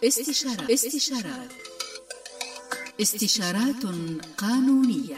استشارات قانونية.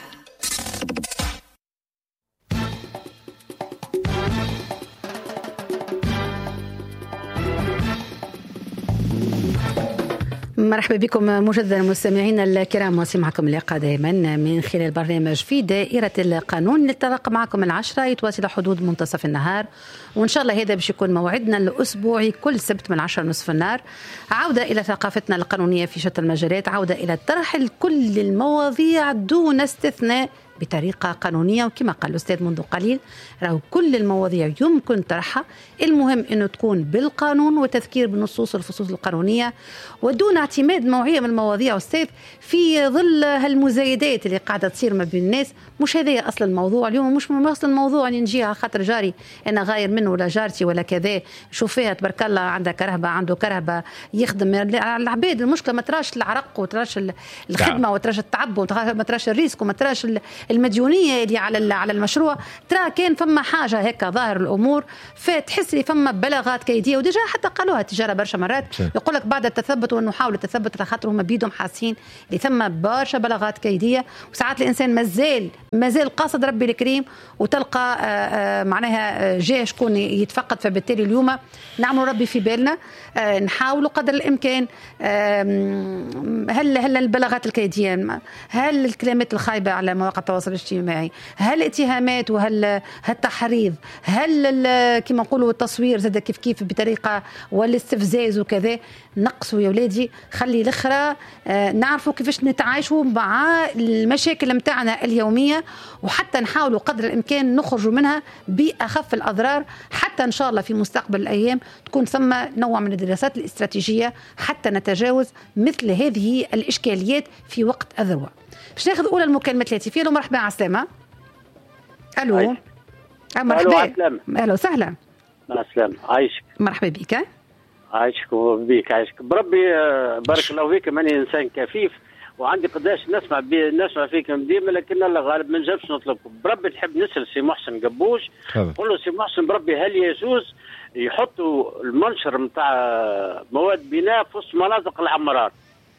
مرحبا بكم مجددا مستمعينا الكرام، وسمعكم اللقاء دائما من خلال برنامج في دائرة القانون. نتلقى معكم 10 يتواصل حدود منتصف النهار، وإن شاء الله هذا باش يكون موعدنا الأسبوعي كل سبت من 10 نصف النهار. عودة إلى ثقافتنا القانونية في شتى المجالات، عودة إلى طرح كل المواضيع دون استثناء بطريقة قانونية. وكما قال الأستاذ منذ قليل، راهو كل المواضيع يمكن طرحها، المهم أنه تكون بالقانون وتذكير بالنصوص والفصوص القانونية، ودون اعتماد نوعية من المواضيع أستاذ في ظل هالمزايدات اللي قاعدة تصير ما بين الناس. مش هذا أصل الموضوع اليوم، مش أصل الموضوع أن نجي على خاطر جاري أنا غاير منه ولا جارتي ولا كذا، شوف فيها تبارك الله عندها كرهبة عنده كرهبة يخدم العباد. المشكلة ما تراش العرق وتراش الخدمة وتراش التعب وما تراش الريسك وما تراش المديونية اللي على المشروع. ترى كان فما حاجة هيك ظاهر الأمور، فتحس لي فما بلاغات كيدية، وديجا حتى قالوها التجارة برشا مرات، يقول لك بعد التثبت ونحاول التثبت على خاطر هما بيدهم حاسين اللي ثم برشا بلاغات كيدية. وساعات الإنسان مازال قاصد ربي الكريم، وتلقى معناها جاء شكون يتفقد. فبالتالي اليوم نعمل ربي في بالنا، نحاولوا قدر الإمكان. هل البلاغات الكيدية، هل الكلمات الخايبة على مواقع التواصل الاجتماعي، هل الاتهامات وهل التحريض، هل كما نقولوا التصوير زاد كيف بطريقة والاستفزاز وكذا، نقصوا يا ولادي. خلي الأخرى نعرفوا كيفاش نتعايشوا مع المشاكل متاعنا اليومية، وحتى نحاولوا قدر الإمكان نخرجوا منها بأخف الأضرار، حتى إن شاء الله في مستقبل الأيام تكون ثم نوع من الدراسات الاستراتيجية حتى نتجاوز مثل هذه الإشكاليات في وقت الذروة. باش ناخذ أولى المكالمات التي فيها. مرحبا على السلامة. ألو. مرحبا. أهلا وسهلا. السلام عايشك. مرحبا بك. عايشك وبيك عايشك بربي. بارك الله فيك. ماني إنسان كفيف وعندي قداش نسمع فيكم ديما، لكن الله غالب ما نجمش نطلبكم. بربي تحب نسأل سي محسن قبوش، قول له سي محسن بربي هل يجوز يحطوا المنشر نتاع مواد بناء في وسط مناطق العمارات؟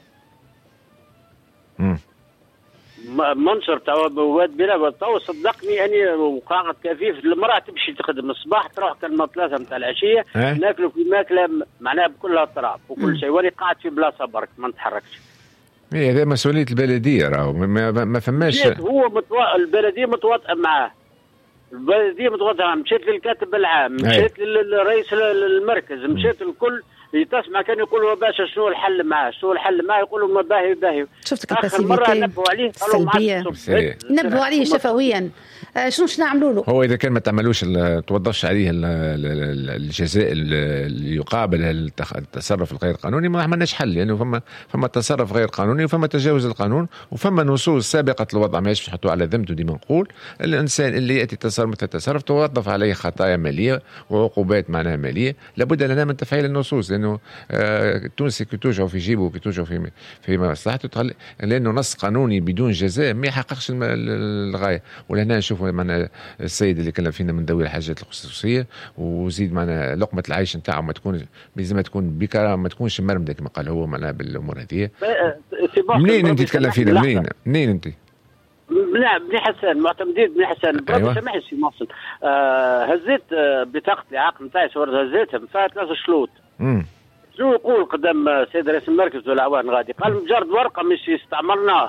منشر تاع مواد بناء. تو صدقني اني وقاعد كفيف، المراه تمشي تخدم الصباح تروح كلمه 3 نتاع العشيه، ناكلوا في ماكله معناها بكلها اضطراب وكل شيء، ولي قاعد في بلاصه برك ما نتحركش. هذا مسؤوليه البلديه، راهو ما فماش. هو البلديه متواطئه معاه، مشيت للكاتب العام، مشيت للرئيس المركز، مشيت الكل تسمع كان يقولوا باشا شنو الحل معاه، يقولوا ما باهي. شفتك اخر مره نبهوا عليه قالوا نبهوا عليه شفويا. شنو نعملوا له؟ هو اذا كان ما تعملوش توضحش عليه الجزاء اللي يقابل التصرف الغير قانوني، ما عملناش حل. لانه يعني فما تصرف غير قانوني وفما تجاوز القانون وفما نصوص سابقه الوضع، ماهيش نحطوا على ذمته. ديما نقول الانسان اللي ياتي تصرف مثل التصرف توظف عليه خطايا ماليه وعقوبات معناها ماليه، لابد لنا من تفعيل النصوص. لانه التونسي كي توجعوا في جيبه وكي توجعوا في مصلحته، لانه نص قانوني بدون جزاء ما يحققش الغايه. ولهنا نشوفوا معنا السيد اللي كلم فينا من ذوي الحاجات الخصوصيه، وزيد معنا لقمه العيش نتاعو ما تكون لازم تكون بكرامه، ما تكونش مرمده كما قال هو معناها بالامور هذه. منين انت تتكلم فينا؟ منين انت؟ بني حسان معتمدين بني حسان. أيوة. سامحني سي محسن، هزيت بطاقة العقد نتاعي هزيتهم فيها 3 شلوط. شنو يقول قدام سيد رئيس المركز والعوان غادي؟ قال مجرد ورقة مش استعملناها.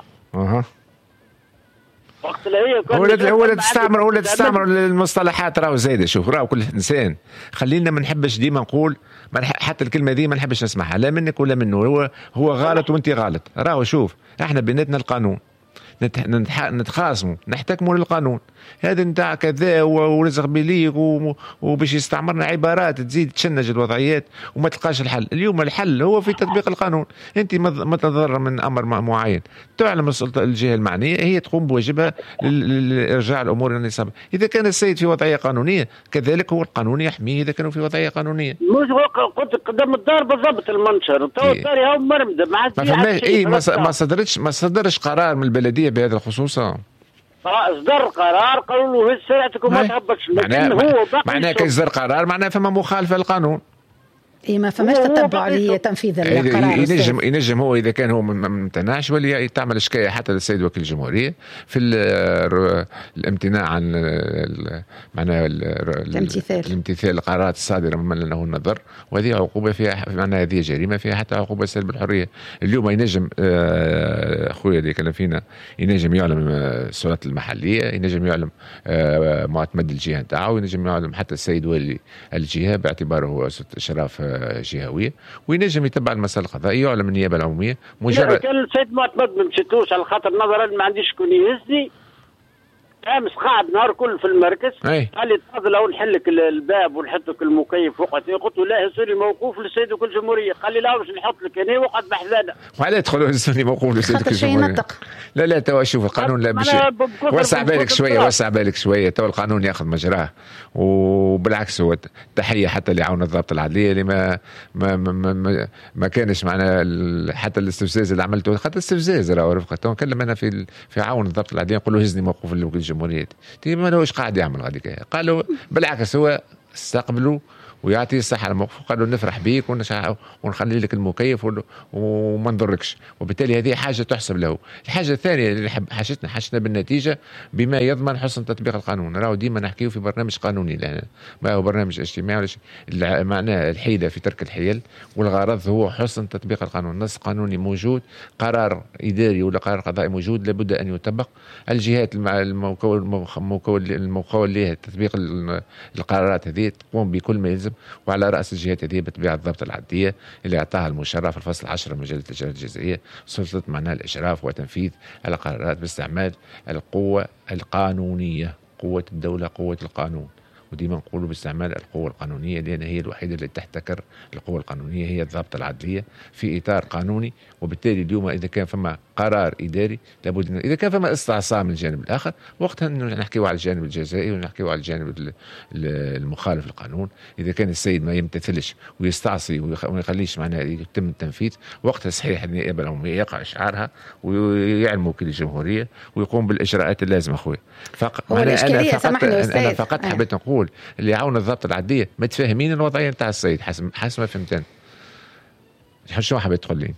وقت هي ولا تستعمر المصطلحات راهو زايده. شوف راهو كل انسان، خلينا ما نحبش ديما نقول حتى الكلمه دي ما نحبش نسمعها لا منك ولا منه. هو غلط وانت غلط. راهو شوف احنا بيناتنا القانون، نتخاصموا نحتكموا للقانون. هذا نتاع كذا ورزق بليغ وباش يستعمرنا عبارات تزيد تشنج الوضعيات وما تلقاش الحل. اليوم الحل هو في تطبيق القانون. انت ما تضرر من امر معين، تعلم السلطه الجهه المعنيه هي تقوم بواجبها لارجاع الامور الى النصاب. اذا كان السيد في وضعيه قانونيه كذلك هو القانون يحميه اذا كانوا في وضعيه قانونيه. مش قلت قدام الدار بالضبط المنشر تو الدار هاو مرمده ما عادش ما صدرش قرار من البلديه بهذا الخصوص. اصدر قرار قالوا له سرعتك وما تهبطش، لكن هو معناه كي يصدر قرار معناه فما مخالفه للقانون. اي ما فماش تتبع لتنفيذ القرار. ينجم هو اذا كان هو ما امتنعش ولا تعمل شكايه حتى للسيد وكيل الجمهوريه في الامتناع عن معناها الامتثال القرارات الصادره ممن له النظر، وهذه عقوبه فيها معناها هذه جريمه فيها حتى عقوبه سلب الحريه. اليوم ينجم اخويا اللي كلام فينا ينجم يعلم السلطات المحليه، ينجم يعلم معتمد الجهه نتاعو، ينجم يعلم حتى السيد والي الجهه باعتباره هو اشراف جهويه، وينجم يتبع المسألة القضائية يعلم النيابة العمومية. مجرد كان السيد معتمد ما مشيتوش على خاطر نظرا ما عنديش شكون يهزني، امس قاعد نهار كل في المركز قال لي تفضل او نحل لك الباب ونحط لك المكيف وقت، قلت له لا هزوني موقوف للسيد وكيل الجمهوريه، قال لي لا باش نحط لك هنا وقعد بحذانه. وعلاه تدخلوا هزوني موقوف للسيد وكيل الجمهوريه؟ لا توا شوف القانون لا باش وسع بالك شويه توا القانون ياخذ مجراه، وبالعكس هو تحيه حتى لعون الضابط العدليه اللي ما كانش معنا حتى الاستفزاز اللي عملته، خاطر استفزاز راهو رفقه. نكلم انا في عون الضابط العدليه نقول له هزني موقوف للوكيل الجمهوريه، ما لهوش قاعد يعمل غاديك، قالوا بالعكس هو استقبلوا ويعطيه الصحة على الموقف، قالوا نفرح بيك ونخلي لك المكيف وما نضركش، وبالتالي هذه حاجة تحسب له. الحاجة الثانية اللي حاجتنا بالنتيجة بما يضمن حسن تطبيق القانون. راهو ديما نحكيه في برنامج قانوني، لأن ما هو برنامج اجتماعي ولا شيء، معناه الحيلة في ترك الحيل، والغرض هو حسن تطبيق القانون. نص قانوني موجود، قرار إداري ولا قرار قضائي موجود، لابد أن يطبق. الجهات المكون لها تطبيق القرارات هذه تقوم بكل ما يلزم، وعلى رأس الجهات هذه بطبيعة الضبط العدلية اللي أعطاها المشرع في الفصل 10 من مجلة الإجراءات الجزائية سلطة معناها الإشراف وتنفيذ القرارات باستعمال القوة القانونية، قوة الدولة قوة القانون. وديما نقولوا باستعمال القوة القانونية، لأن هي الوحيدة اللي تحتكر القوة القانونية هي الضبط العدلية في إطار قانوني. وبالتالي اليوم إذا كان فما قرار إداري لابد إذا كان فما استعصاء من الجانب الآخر وقتها نحكيوا على الجانب الجزائي ونحكيوا على الجانب المخالف للقانون. إذا كان السيد ما يمتثلش ويستعصي وما يخليش معناها يتم التنفيذ، وقتها صحيح النيابة العمومية يقع إشعارها ويعلم وكيل الجمهورية ويقوم بالإجراءات اللازمة. أخوي أنا فقط حبيت نقول اللي يعاون الضبط العدلية متفاهمين الوضعية نتاع السيد حسب ما فهمت أنا. شو حبيت تقول لي أنت؟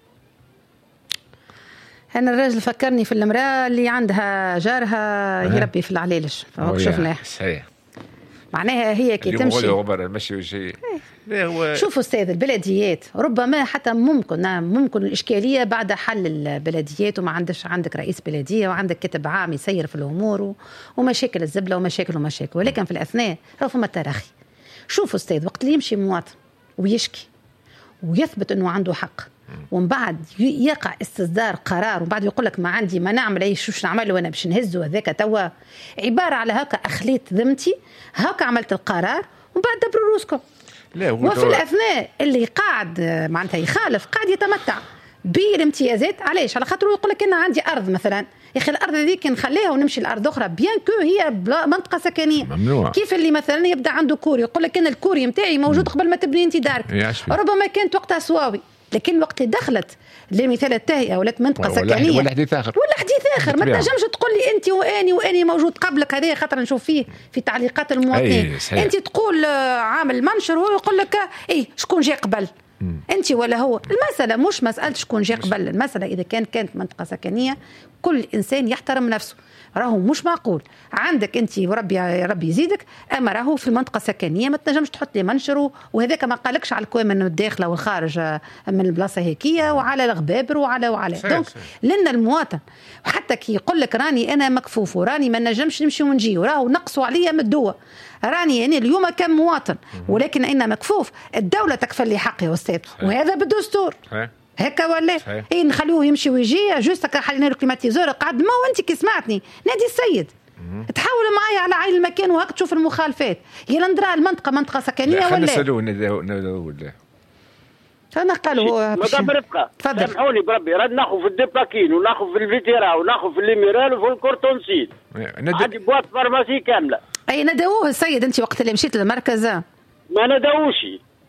أنا الراجل فكرني في المرأة اللي عندها جارها يربي في العليلش، فهو شفناه صحيح. معناها هي كي تمشي غبر المشي وشي. شوفوا أستاذ البلديات ربما حتى ممكن الإشكالية بعد حل البلديات وما عندك رئيس بلدية وعندك كاتب عام يسير في الأمور ومشاكل الزبلة ومشاكل، ولكن في الأثناء فما التراخي. شوفوا أستاذ وقت اللي يمشي مواطن ويشكي ويثبت أنه عنده حق ومن بعد يقع استصدار قرار ومن بعد يقول لك ما عندي ما نعمل اي شوش نعمل وانا باش نهزه هذاك توا عباره على هكا اخليت ذمتي هكا عملت القرار ومن بعد دبروا روسكم. وفي الاثناء اللي قاعد معناتها يخالف قاعد يتمتع بالامتيازات. علاش؟ على خاطر يقول لك انا عندي ارض مثلا، يا اخي الارض هذيك نخليها ونمشي لارض اخرى بيان كو هي منطقه سكنيه ممنوع. كيف اللي مثلا يبدا عنده كوري يقول لك انا الكوري نتاعي موجود قبل ما تبني انت دارك، ربما كانت وقتها صواوي، لكن وقت دخلت لمثال التهيئة ولات منطقة سكنية ولا حديث آخر ما تنجمش تقول لي أنت وأني موجود قبلك. هذه خاطر نشوف فيه في تعليقات المواطنين أنت تقول عامل منشر وهو يقول لك إيه شكون جاء قبل أنت ولا هو. المسألة مش مسألة شكون جاء قبل، المسألة إذا كانت منطقة سكنية كل إنسان يحترم نفسه. راهو مش معقول عندك انت وربي يزيدك، اما راهو في المنطقه السكنيه ما تنجمش تحط لي منشر وهذاك ما قالكش على الكوام من الداخله والخارج من البلاصه هيكيه وعلى الغبابر وعلى دونك لنا المواطن حتى كي يقول لك راني انا مكفوف وراني ما نجمش نمشي ونجي وراهو نقصوا عليا من الدواء، راني يعني اليوم كم مواطن ولكن انا مكفوف، الدوله تكفل لي حقي يا استاذ وهذا بالدستور هكا ولا اي نخلوه يمشي ويجي جوست حلينا له كليماتيزور قعد ما وانت كي سمعتني نادي السيد تحاول معايا على عين المكان وهك تشوف المخالفات يا ندرا المنطقه منطقه سكنيه ولا نسالوه نداو فانا قالوا هو مدام رفقه سامحوني بربي راد ناخذ في الديباكين وناخذ في الفيتيرا وناخذ في الليميرال وفي الكورتونسيد عندي بواط فارماسي كامله. اي نداوه السيد انت وقت اللي مشيت للمركز ما نداوش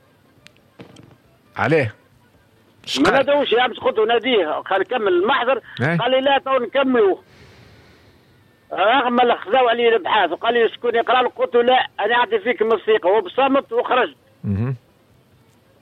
عليه ما ندوش يا امس خذوا ناديه قال نكمل المحضر قال لي لا تو نكملوا رغم اللي خذوا عليه الابحاث وقال لي شكون يقرا له قلت له لا انا اعطي فيك الثقه وبصمت وخرجت.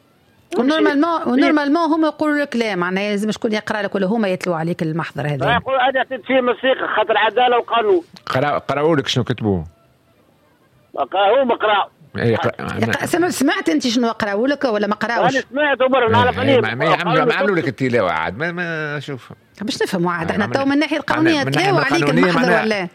ونورمالمون هما يقولوا لك لا، معناها لازم شكون يقرا لك ولا هما يتلوا عليك المحضر هذا. يقول انا عطيت فيه موسيقى خاطر عداله وقانون. قراوا لك شنو كتبوه؟ هما قراوا. سمعت انت شنو قراوا لك ولا ما قراوش؟ انا سمعت عمر نعرف عليه. ما عملوا لك التلاوه عاد ما شوف باش نفهموا عاد احنا تو من الناحيه القانونيه تلاوه عليك المحضر ولا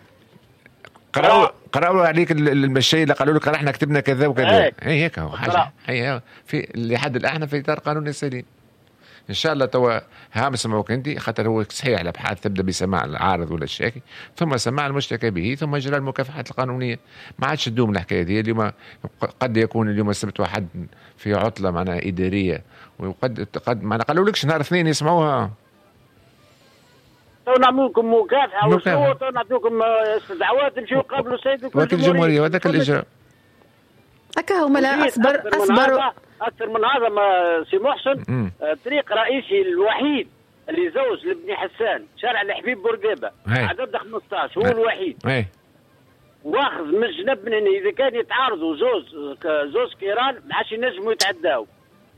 قراوا عليك المشي اللي قالوا لك احنا كتبنا كذا وكذا. هي هيك هو حاجه هي في لحد الان احنا في اطار قانوني سليم ان شاء الله. توا هام سمعوك انت خاطر هو صحيح الابحاث تبدا بسماع العارض ولا الشاكي ثم سماع المشتكى به ثم اجراء المكافحات القانونيه. ما عادش تدوم الحكايه دي. اليوم قد يكون اليوم السبت واحد في عطله معناها اداريه وقد ما قالوا لكش نهار اثنين يسمعوها. تو نعمل لكم مكافحه وشو تو نعطيكم استدعاءات تمشيو قبلوا سيد وكيل الجمهوريه وهذاك الاجراء. هكا هما لا اصبر اكثر من هذا ما سي محسن. طريق رئيسي الوحيد اللي زوج لبني حسان شارع الحبيب بورقيبه عدد 15 هو الوحيد. واخذ من جنب من هنا اذا كان يتعارضوا زوز كيران ما عادش ينجموا يتعداو.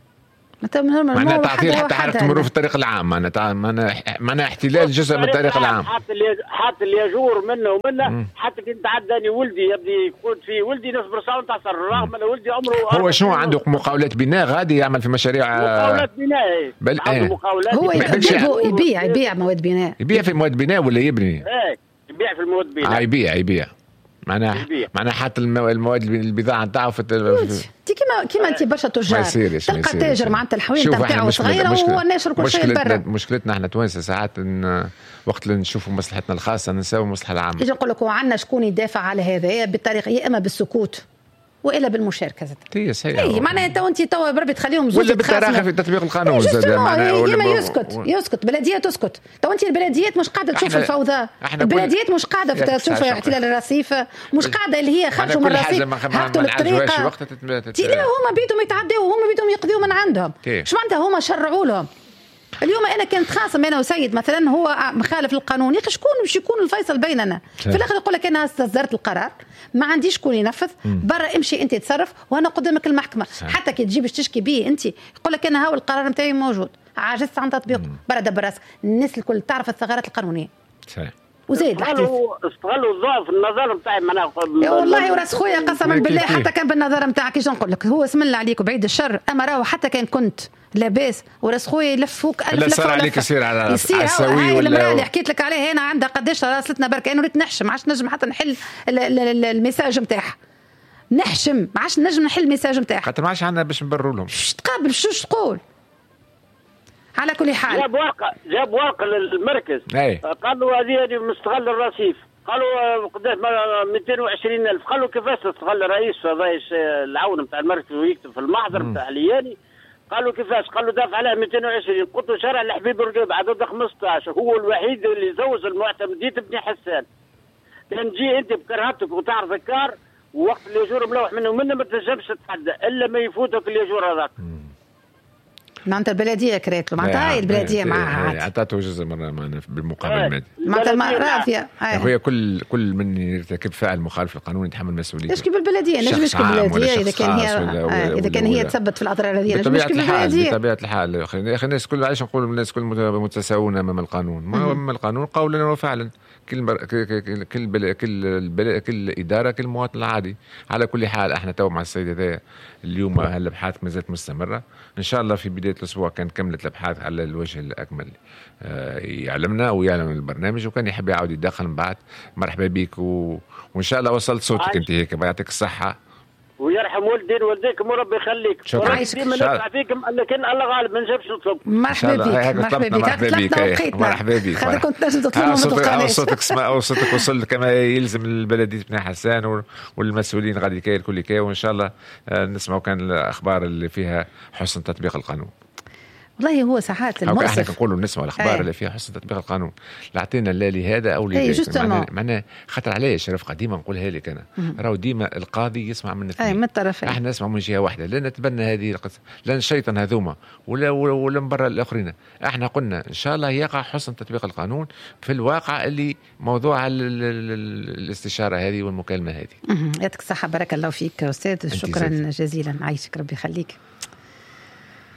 معناها تعطيل حتى حركة المرور في الطريق العام. معناها احتلال جزء من الطريق العام. حتى اللي يجور منه ومنه حتى كي نتعداني ولدي يبدي يقول في ولدي نصبر ساعه ونتعصر رغم ان ولدي عمره. هو شنو عنده مقاولات بناء غادي يعمل في مشاريع مقاولات بناء. عنده مقاولات. هو يبيع مواد بناء. يبيع في مواد بناء ولا يبني؟ يبيع في المواد بناء. يبيع معناها حتى المواد البضاعه نتاعو في كيما انت برشا تجار تلقى تاجر معناتها الحوينه نتاعو صغيره وهو ناشر كل شيء برا. مشكلتنا احنا توانسه ساعات وقت اللي نشوفوا مصلحتنا الخاصه ننساو المصلحه العامه. يجي نقول لك عندنا شكون يدافع على هذا بالطريقه يا اما بالسكوت والا بالمشاركه زاد. هي صحيح. معناها انت تو بربي تخليهم زوج ولا بالتراخي في تطبيق القانون زاد. معناها يسكت بلديه تسكت. تو انت البلديات مش قاعده تشوف الفوضى. البلديات مش قاعده تشوف احتلال الرصيف. مش قاعده اللي هي خرجوا من الرصيف حطوا الطريقه. لا هما بيدهم يتعدوا وهم بيدهم يقضيوا من عندهم. شو معناتها هما شرعوا لهم. اليوم انا كنت خاصم انا وسيد مثلا هو مخالف للقانون يا اخي شكون باش يكون الفيصل بيننا؟ في الاخر يقول لك انا استصدرت القرار ما عنديش شكون ينفذ برا امشي انت تصرف وانا قدامك المحكمه. حتى كي تجي باش تشكي بيه انت يقول لك انا هاو القرار نتاعي موجود عاجزت عن تطبيقه برا دبر راسك. الناس الكل تعرف الثغرات القانونيه صحيح. وزيد استغلوا الضعف النظر نتاعي معناها والله وراس خويا قسما بالله حتى كان بالنظر نتاعك كيش نقول لك هو اسم الله عليك وبعيد الشر اما راهو حتى كان كنت لاباس وراس خويا يلفوك الف لفه صار عليك يصير على السوي ولا المراه اللي حكيت لك عليها هنا عندها قداش راسلتنا برك انا ريت نحشم ما عادش نجم حتى نحل الميساج نتاعها نحشم ما عادش نجم نحل الميساج نتاعها خاطر ما عادش عندنا باش نبرروا لهم باش تقابل شو تقول. على كل حال جاب ورقه للمركز قالوا هذه مستغل الرصيف قالوا قداش 220,000 قالوا كيفاش تستغل الرئيس العون نتاع المركز ويكتب في المحضر نتاع لياني قالوا كيفاش قالوا دافع عليه 220 قلت له شارع الحبيب الرقيب عدد 15 هو الوحيد اللي زوج المعتمدين بن حسان. لان تجي انت بكرهتك وتعرف الكار ووقت اللي يجور ملوح منه ما تنجمش تتحدى الا ما يفوتك اللي يجور هذاك. معناتها البلديه كريت له معناتها هاي البلديه معها عطاته جزء معنا بالمقابل المادي معناتها رافيه. اخويا كل من يرتكب فعل مخالف للقانون يتحمل مسؤوليته. مشكل بالبلديه نجم مشكل بالبلديه اذا كان هي تثبت في الاضرار هذه نجم مشكل بالبلديه بطبيعه الحال. يا اخي الناس كل عايش نقول الناس كل متساوون امام القانون ما امام القانون قولا وفعلا كل اداره كل مواطن العادي. على كل حال احنا تو مع السيد هذا اليوم هالابحاث ما زالت مستمره ان شاء الله. في بدايه الاسبوع كان كملت الابحاث على الوجه الاكمل. يعلمنا ويعلم البرنامج وكان يحب يعاود يدخل من بعد مرحبا بك وان شاء الله وصلت صوتك انت هيك يعطيك الصحه ويرحم والدين والديكم وربي يخليك. شكرا. ديما نسمع فيكم لكن الله غالب ما نجمش نطلب. مرحبا بك. مرحبا بك. خاطر كنت نجم تطلب صوتك وصل كما يلزم البلديه بن حسان والمسؤولين غادي كاين الكل كاين وان شاء الله نسمعوا كان الاخبار اللي فيها حسن تطبيق القانون. والله هو ساعات المؤسف احنا كنقولوا نسمع الاخبار اللي فيها حسن تطبيق القانون لا عطينا لا لهذا او لهذا معناه خاطر علاش رفقه ديما نقولها لك انا راهو ديما القاضي يسمع من الاثنين من الطرفين. احنا نسمع من جهه واحده لا نتبنى هذه القصه لا نشيطن هذوما ولا من برا الاخرين. احنا قلنا ان شاء الله يقع حسن تطبيق القانون في الواقع اللي موضوع الاستشاره هذه والمكالمه هذه. يعطيك الصحه بارك الله فيك استاذ شكرا جزيلا عايشك ربي يخليك.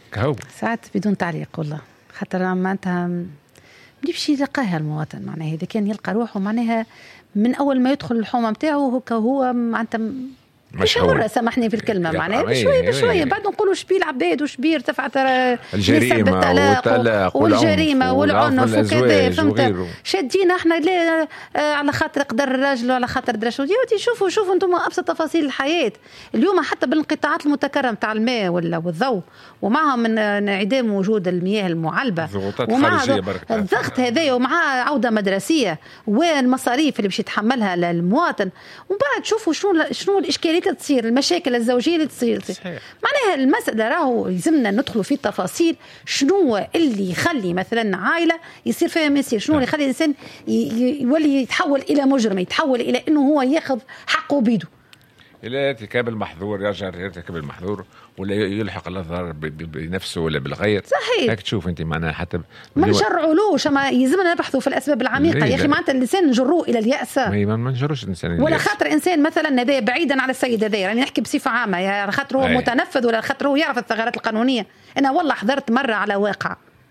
كهو ساعات بدون تعليق والله، خاطر معناتها بيمشي يلقاها المواطن، معناها إذا كان يلقى روحه معناها من أول ما يدخل الحومة متاعه هو معناتها مش مرة سامحني في الكلمة معناها بشوية بشوية بعد نقولوا شبيه العباد وشبيه ارتفعت الجريمة والطلاق والجريمة والعنف وكذا، فهمت؟ شادينا احنا لا على خاطر قدر الراجل وعلى خاطر درجة. شوفوا انتم ابسط تفاصيل الحياة اليوم، حتى بالانقطاعات المتكررة تاع الماء والضوء، ومعها من انعدام وجود المياه المعلبة ومع الضغط هذا ومع عودة مدرسية والمصاريف اللي باش يتحملها المواطن، ومن بعد شوفوا شنو الإشكالية تصير، المشاكل الزوجية اللي تصير. معناها المسألة راهو يلزمنا ندخلوا في التفاصيل، شنو اللي يخلي مثلا عائلة يصير فيها ما يصير، شنو اللي يخلي الإنسان يولي يتحول إلى مجرم، يتحول إلى إنه هو ياخذ حقه بيده، إلى ارتكاب المحظور، يرجع يرتكب المحظور ولا يلحق الضرر بنفسه ولا بالغير. صحيح. هيك تشوف انت معناها حتى ما نشرعولوش، ما يلزمنا نبحثوا في الاسباب العميقه يا اخي. معناتها الانسان نجروه الى الياس، ما نجروش الانسان ولا خاطر انسان مثلا هذا بعيدا على السيد هذا، يعني نحكي بصفه عامه، يا خاطر هو متنفذ ولا خاطر هو يعرف الثغرات القانونيه. انا والله حضرت مره على واقع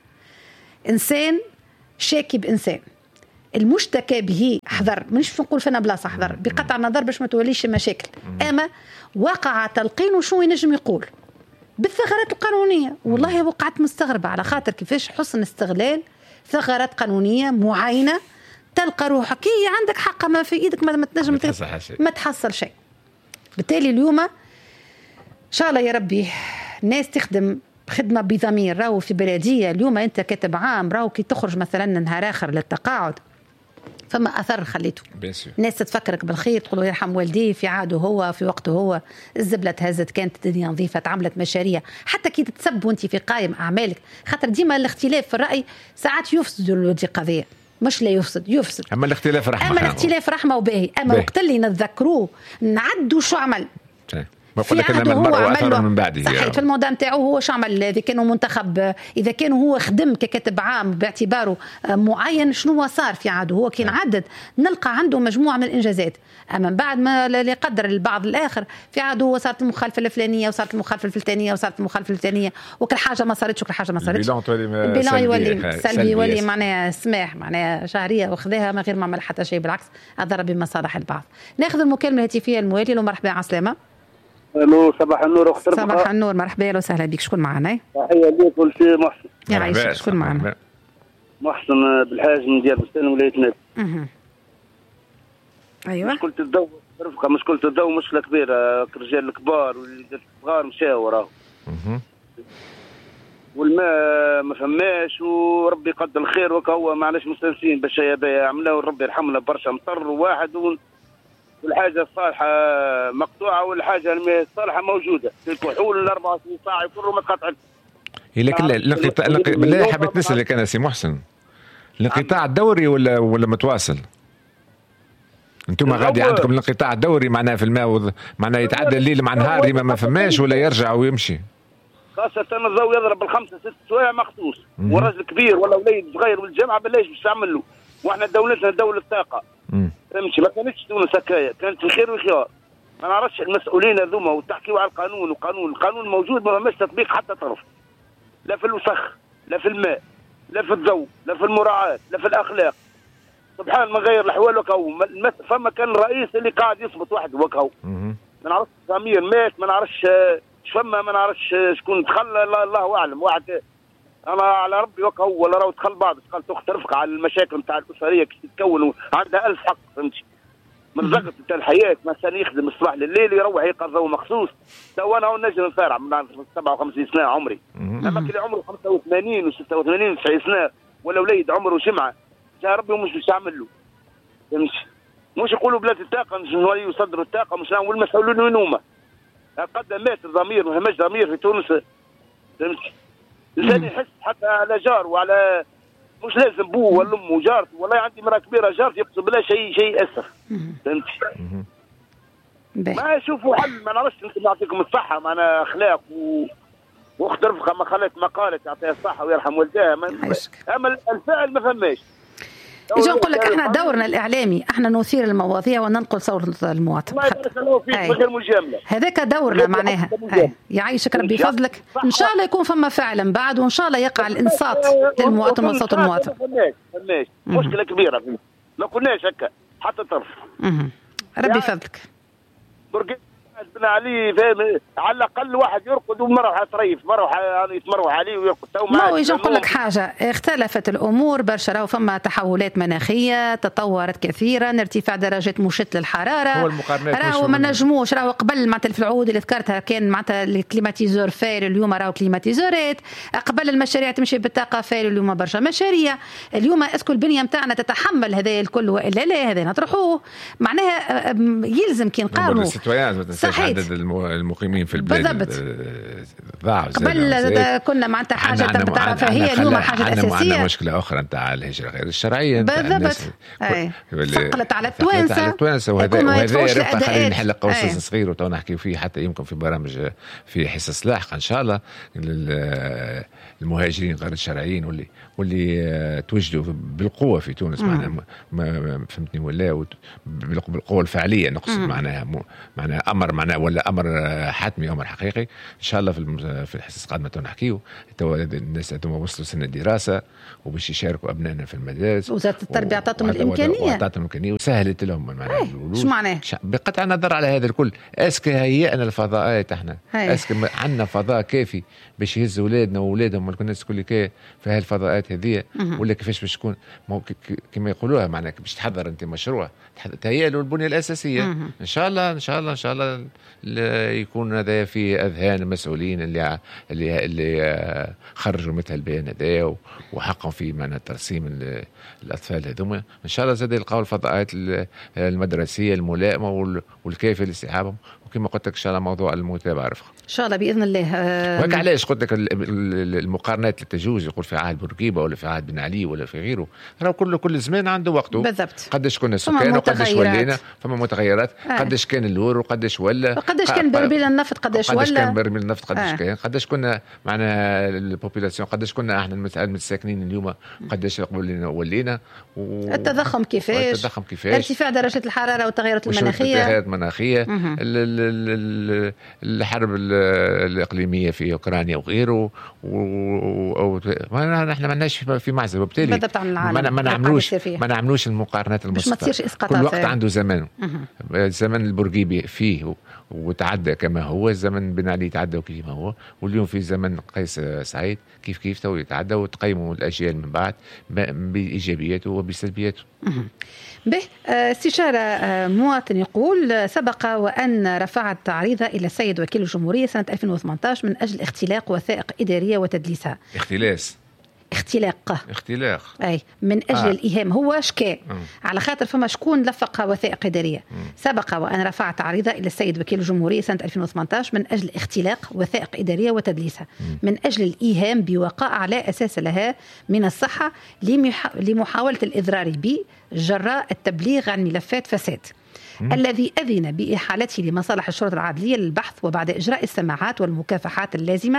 انسان شاكي بانسان، المشتكى به حذر، مش نقول فينا بلاصه حذر بقطع النظر باش ما توليش مشاكل، اما وقع تلقين وشو ينجم يقول بالثغرات القانونيه. والله وقعت مستغربه على خاطر كيفاش حسن استغلال ثغرات قانونيه معينه، تلقى روحك هي عندك حق ما في ايدك ما تنجم ما تحصل شيء. بالتالي اليوم ان شاء الله يا ربي الناس تخدم خدمه بضمير. راهو في بلديه اليوم انت كاتب عام، راهو كي تخرج مثلا نهار اخر للتقاعد فما اثر خليته، الناس تتفكرك بالخير، تقول يرحم والديه في عاده هو في وقته هو، الزبله تهزت، كانت الدنيا نظيفه، تعملت مشاريع. حتى كي تتسب وانت في قائم اعمالك، خاطر ديما الاختلاف في الراي ساعات يفسد القضيه، مش لا يفسد. اما الاختلاف رحمه وباهي، اما وقت اللي نتذكروه نعدوا شو عمل بقول لك ان المرء اثر من بعده. صحيح. في الموضوع نتاعو هو شو عمل، اذا كانوا منتخب، اذا كان هو خدم ككاتب عام باعتباره معين، شنو صار في عاده هو كي نعدد نلقى عنده مجموعه من الانجازات. اما بعد ما لا يقدر البعض الاخر في عاده هو صارت المخالفه الفلانيه وصارت المخالفه الفلانيه وصارت المخالفه الفلانيه، وكل حاجه ما صارتش وكل حاجه ما صارتش، البيلان يولي سلبي، يولي معناها سماح، معناها شهريه واخذها من غير ما عمل حتى شيء، بالعكس اضر بمصالح البعض. ناخذ المكالمه الهاتفيه المواليه. لو مرحبا، على السلامه. الو صباح النور اخت ربقه. صباح النور، مرحبا، اهلا وسهلا بك. شكون معنا؟ تحيه ليك كل شيء. محسن يعيشك. شكون معنا؟ محسن بالحاج من ديار بستان ولايه نادي. ايوه. مشكلة الضوء رفقه، مشكلة الضوء مشكلة كبيرة، الرجال الكبار والرجال الصغار مشاو راهو. والماء ما فماش، وربي يقدر الخير وكا هو معلاش مستانسين باش يعملوا، ربي يرحمنا برشا مطر واحد والحاجة الصالحة مقطوعة والحاجة الصالحة موجودة في الكحول 24 ساعة يكونوا ما تقطعش. لكن بالله حبيت نسألك أنا سي محسن، الانقطاع الدوري ولا متواصل؟ انتم غادي عندكم الانقطاع الدوري معناها في الماء، معناها يتعدى الليل مع نهار ما فماش ولا يرجع ويمشي؟ خاصة الضوء يضرب بالخمسة 6 سوايع مخصوص، والراجل كبير ولا وليد صغير والجامعة بلاش باش تعمل له، واحنا دولتنا دولة طاقة. فهمتي؟ ما كانتش تونس هكايا، كانت في خير وخيار. ما نعرفش المسؤولين هذوما وتحكيوا على القانون، القانون موجود ما فماش تطبيق حتى طرف، لا في الوسخ لا في الماء لا في الضوء لا في المراعاة لا في الأخلاق. سبحان من غير الأحوال وكهو. فما كان الرئيس اللي قاعد يصمت وحده وكهو. ما نعرفش ضمير مات، ما نعرفش شفما، ما نعرفش شكون دخل، الله أعلم. واحد أنا على ربي وكهو ولا راهو دخل بعض قال تخت رفقة على المشاكل نتاع الأسرية كي تتكون عندها 1000 حق. فهمتي؟ من ضغط نتاع الحياة مثلا يخدم الصباح لليل يروح يقضوا مخصوص. تو أنا نجم نفارع من 57 سنة عمري، أما كي عمره 85 و86 و90 سنة ولا وليد عمره جمعة جاء ربي ومش باش يعمل له. فهمتي؟ مش يقولوا بلاد الطاقة مش نولي يصدروا الطاقة مش والمسؤولين وين هما؟ قد مات الضمير، ما هماش ضمير في تونس. فهمتي؟ الإنسان يحس حتى على جار وعلى مش لازم بوه ولا أمه جارته. والله عندي مرأة كبيرة جارتي يقصد بلا شيء يأثر. فهمتي؟ ما يشوفوا حل. ما نعرفش يمكن نعطيكم الصحة معنا أخلاق واخت رفقة ما خلت ما قالت يعطيها الصحة ويرحم والدها. أما الفعل ما فماش. يجي نقول لك احنا دورنا الاعلامي، احنا نثير المواضيع وننقل صوت المواطن. الله يبارك الله فيك من غير مجامله. هذاك دورنا معناها. يعيشك ربي فضلك. ان شاء الله يكون فما فعلا بعد، وان شاء الله يقع الانصات للمواطن وصوت المواطن. فماش مشكله كبيره فيه. ما كناش هكا حتى طرف. ربي فضلك. بن علي فاهم، على الاقل واحد يرقد ومروح تريف، مروح يعني يتمروح عليه ويرقد. ما يجي نقول لك حاجه، اختلفت الامور برشا، راهو فما تحولات مناخيه تطورت كثيرا، ارتفاع درجات مشت للحراره، راهو ما نجموش، راهو قبل معناتها في العهود اللي ذكرتها كان معناتها الكليماتيزور فاير، اليوم راهو كليماتيزورات، قبل المشاريع تمشي بالطاقه فاير، اليوم برشا مشاريع، اليوم اسكو البنيه نتاعنا تتحمل هذا الكل والا لا، هذا نطرحوه معناها يلزم كي نقارنوا عدد المقيمين في البلاد ضاعوا. قبل كنا معناتها حاجه تعرفها هي اليوم حاجه اساسيه. عندنا مشكله اخرى نتاع الهجره غير الشرعيه بالضبط، ثقلت على التوانسه وهذا يرفع خلينا نحل قوس صغير وتو نحكي فيه حتى يمكن في برامج في حصص لاحقه ان شاء الله. المهاجرين غير الشرعيين واللي توجدوا بالقوه في تونس، معناها فهمتني ولا بالقوه الفعليه نقصد، معناها امر معناها ولا امر حتمي، امر حقيقي ان شاء الله. في الحصص القادمه نحكيو الناس هذوما وصلوا سن الدراسه وباش يشاركوا ابنائنا في المدارس، وزاره التربيه عطاتهم الامكانيه وسهلت لهم معناها شو معناه بقطع النظر على هذا الكل. اسكي هيئنا الفضاءات احنا، اسكي عندنا فضاء كافي باش يهز اولادنا واولادهم والناس كل في هالفضاءات هذه، ولا كيفاش باش تكون كما يقولوها معناها باش تحضر انت مشروع تهيئ له البنيه الاساسيه. ان شاء الله ان شاء الله ان شاء الله يكون هذا في اذهان المسؤولين اللي خرجوا مثل البيان هذا وحقهم في معنى ترسيم الاطفال هذوما. ان شاء الله زاد يلقاو الفضاءات المدرسيه الملائمه والكافيه لاستيعابهم، وكما قلت لك ان شاء الله موضوع المتابعه رفقه ان شاء الله باذن الله. وهيك علاش قلت لك المقارنات اللي تجوز يقول في عهد بورقيبه ولا في عهد بن علي ولا في غيره، راه كل زمان عنده وقته بالضبط. قداش كنا سكان وقداش ولينا، فما متغيرات، قداش كان اللور وقداش ولا، وقداش كان برميل النفط قداش كان برميل النفط قداش كنا معنا البوبولاسيون، قداش كنا احنا المتساكنين اليوم قداش ولينا، التضخم كيفاش، ارتفاع درجات الحراره والتغيرات المناخيه، الحرب الإقليمية في أوكرانيا وغيره، نحن ما لناش في معزل، وبالتالي ما نعملوش المقارنات المسبقة. كل وقت عنده زمان. الزمن البورقيبي فيه وتعدى كما هو، الزمن بن علي تعدى كما هو، واليوم في زمن قيس سعيد كيف تو يتعدى، وتقيموا الأجيال من بعد بإيجابياته وبسلبياته. به استشارة مواطن يقول: سبق وأن رفعت تعريضة إلى السيد وكيل الجمهورية سنة 2018 من أجل اختلاق وثائق إدارية وتدليسها. اختلاق أي من أجل الإيهام، هو شكا على خاطر فما شكون لفق وثائق إدارية. سبق وأن رفعت تعريضة إلى السيد وكيل الجمهورية سنة 2018 من أجل اختلاق وثائق إدارية وتدليسها من أجل الإيهام بوقائع لا أساس لها من الصحة لمحاولة الإضرار بي جراء التبليغ عن ملفات فساد الذي أذن بإحالته لمصالح الشرطة العدلية للبحث، وبعد إجراء السماعات والمكافحات اللازمة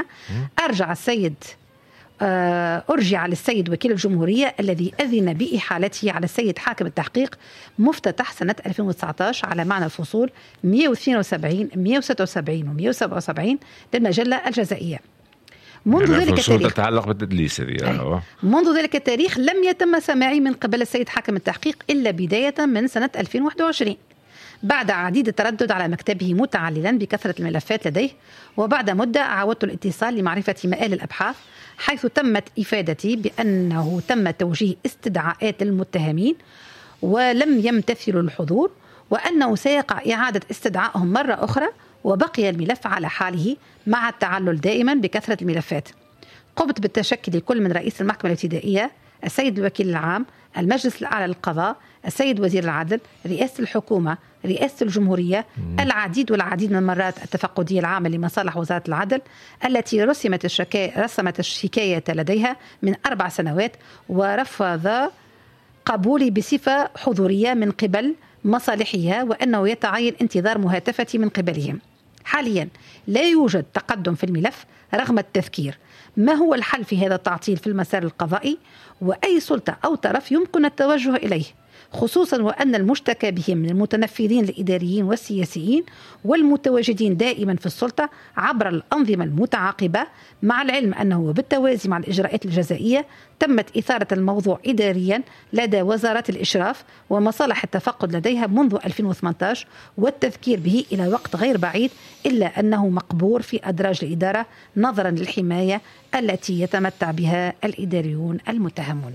أرجع للسيد وكيل الجمهورية الذي أذن بإحالته على السيد حاكم التحقيق مفتتح سنة 2019 على معنى الفصول 172 176 و 177 للمجلة الجزائية. منذ ذلك التاريخ تتعلق بالتدليس منذ ذلك التاريخ لم يتم سماعي من قبل السيد حاكم التحقيق إلا بداية من سنة 2021 بعد عديد التردد على مكتبه متعللا بكثرة الملفات لديه، وبعد مدة عاودت الاتصال لمعرفة مآل الأبحاث، حيث تمت إفادتي بأنه تم توجيه استدعاءات للمتهمين ولم يمتثلوا الحضور، وأنه سيقع إعادة استدعائهم مرة أخرى، وبقي الملف على حاله مع التعلل دائما بكثرة الملفات. قمت بالتشكي لكل من رئيس المحكمة الابتدائية، السيد الوكيل العام، المجلس الأعلى للقضاء، السيد وزير العدل، رئاسة الحكومة، رئاسة الجمهورية، العديد والعديد من المرات التفقدية العامة لمصالح وزارة العدل التي رسمت الشكاية لديها من 4 سنوات، ورفض قبولي بصفة حضورية من قبل مصالحها، وأنه يتعين انتظار مهاتفتي من قبلهم. حاليا لا يوجد تقدم في الملف رغم التذكير. ما هو الحل في هذا التعطيل في المسار القضائي؟ وأي سلطة أو طرف يمكن التوجه إليه، خصوصا وأن المشتكى بهم من المتنفذين الإداريين والسياسيين والمتواجدين دائما في السلطة عبر الأنظمة المتعاقبة، مع العلم أنه بالتوازي مع الإجراءات الجزائية تمت إثارة الموضوع إداريا لدى وزارة الإشراف ومصالح التفقد لديها منذ 2018 والتذكير به إلى وقت غير بعيد، إلا أنه مقبور في أدراج الإدارة نظرا للحماية التي يتمتع بها الإداريون المتهمون.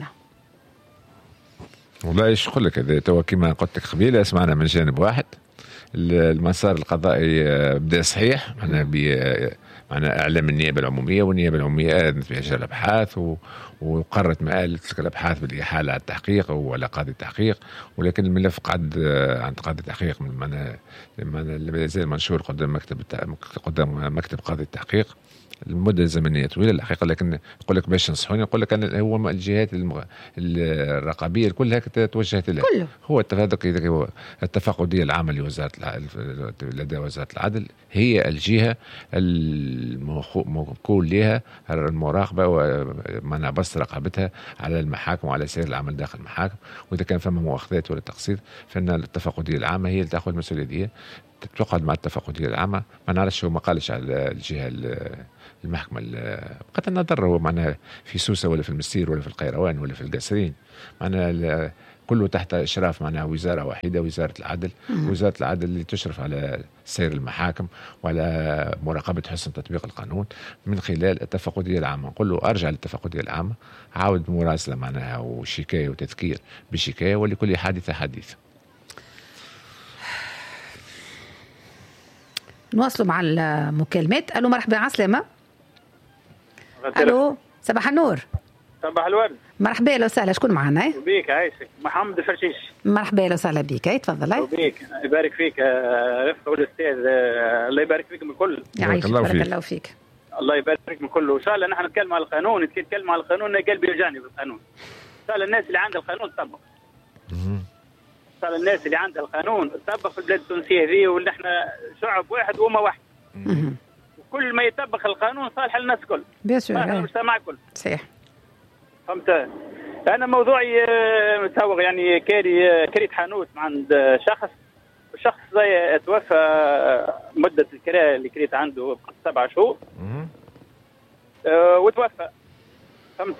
والله ايش نقول لك، هذا توا كما قلت لك قبيله سمعنا من جانب واحد المسار القضائي بدا صحيح، معنا اعلام النيابه العموميه، والنيابه العموميه اذنت باجراء الابحاث وقررت مآل تلك الابحاث بالاحاله على التحقيق وعلى قاضي التحقيق، ولكن الملف قعد عند قاضي التحقيق لا زال منشور قدام مكتب قاضي التحقيق المدة الزمنية طويلة الحقيقة. لكن يقول لك باش نصحوني، يقول لك أن هو الجهات الرقابية كلها توجهت له كله. هو التفقدية العامة لدى وزارة العدل هي الجهة الموكول لها المراقبة ومنع بسط رقابتها على المحاكم وعلى سير العمل داخل المحاكم، وإذا كان فما مؤاخذات ولا تقصير فإن التفقدية العامة هي اللي تأخذ المسؤولية دي، تقعد مع التفقدية العامة. ما نعرفش هو ما قالش على الجهة المحكمة قد نضر هو معناها في سوسة ولا في المسير ولا في القيروان ولا في القصرين، معناها كله تحت إشراف معناها وزارة واحدة، وزارة العدل. وزارة العدل اللي تشرف على سير المحاكم وعلى مراقبة حسن تطبيق القانون من خلال التفقدية العامة. نقول له أرجع للتفقدية العامة، عاود مراسلة معناها وشكاية وتذكير بشكاية، ولكل حادثة حديث. نواصلوا مع المكالمات. الو مرحبا، عسلامة. الو صباح النور. صباح الورد. مرحبا، لو سهلا، شكون معنا؟ بيك عايشك محمد الفرشيش. مرحبا، لو سهلا بك، تفضل. بيك يبارك فيك رفقه والاستاذ، الله يبارك فيكم الكل. يعيشك، بارك الله فيك. الله يبارك فيكم الكل. وان شاء الله نحن نتكلم على القانون، نتكلم على القانون قلبي يوجعني بالقانون. ان شاء الله الناس اللي عندها القانون تطبق. ان شاء الله الناس اللي عندها القانون تطبق في البلاد التونسيه هذه، واللي احنا شعب واحد وامه واحد. وكل ما يطبق القانون صالح للناس الكل، صالح للمجتمع الكل. صحيح. فهمت. انا موضوعي متسوغ، يعني كريت حانوت عند شخص، الشخص زي توفى مده الكراء اللي كريت عنده 7 شهور وتوفى. فهمت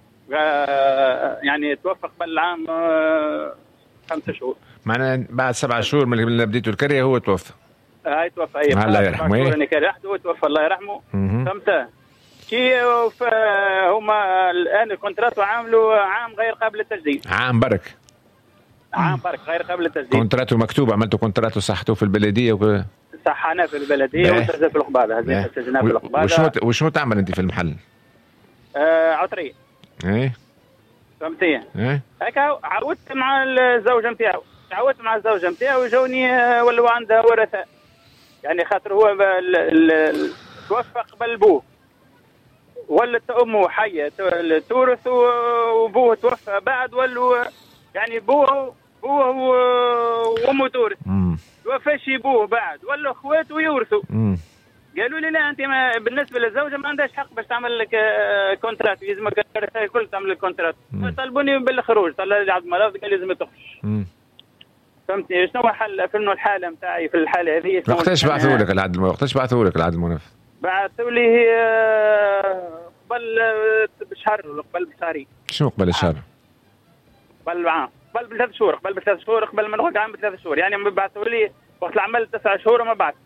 يعني توفى قبل العام 5 شهور، معناها بعد 7 شهور من اللي بديتوا الكريه هو توفى. هاي توفى. اي الله يرحمه. انا كان هو توفى الله يرحمه. فهمت كي هما الان الكونترات عاملوا عام غير قابل للتجديد. عام برك غير قابل للتجديد. كونتراتو مكتوب، عملتوا كونتراتو صحتوه في البلديه صحنا في البلديه وسجل في القباله. هذه سجلنا في القباله. وشنو تعمل انت في المحل؟ عطريه. ايه فهمتي. ايه هكا عودت مع الزوجه نتاعو، جوني ولو عندها ورثه، يعني خاطر هو توفى قبل بوه، ولت امه حيه تورث، وبوه توفى بعد، ولو يعني بوه وامه تورث. توفاش بوه بعد، ولا اخواته يورثوا. قالوا لي لا، انت بالنسبه للزوجه ما عندهاش حق باش تعمل لك كونترات، يلزمك الكل تعمل لك كونترات. طلبوني بالخروج، طلع لي عبد الملاذ قال لازم تخرج. فهمتني شنو حل في الحاله نتاعي في الحاله هذه؟ وقتاش بعثوا لك العدل؟ وقتاش بعثوا لك العدل المنفذ؟ بعثوا لي قبل بشهر ولا قبل بشهرين. شنو قبل الشهر؟ قبل عام، قبل ب3 شهور، قبل ما نقعد عام ب3 شهور، يعني بعثوا لي وقت العمل 9 شهور وما بعد.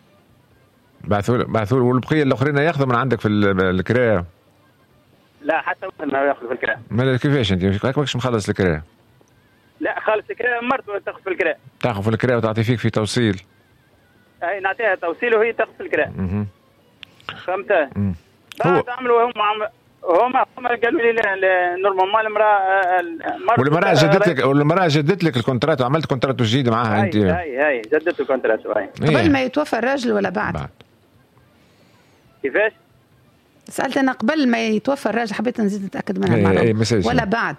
بعثوا والبقيه الاخرين ياخذوا من عندك في الكرايه؟ لا حتى ما ياخذوا في الكرايه. ما كيفاش انت ماكش مخلص الكرايه؟ لا خالص الكرايه، مرته تاخذ في الكرايه. تاخذ في الكرايه وتعطي فيك في توصيل. اي نعطيها توصيل وهي تاخذ في الكرايه. فهمت. بعد عملوا هم قالوا لي لا نورمالمون والمراه جدت لك الكونترات وعملت كونترات جديد معاها انت. هاي جدت الكونترات. قبل ما يتوفى الراجل ولا بعد؟ كيفاش؟ سألت أنا قبل ما يتوفى الراجل، حبيت نزيد نتأكد منها المعلومة. ولا بعد؟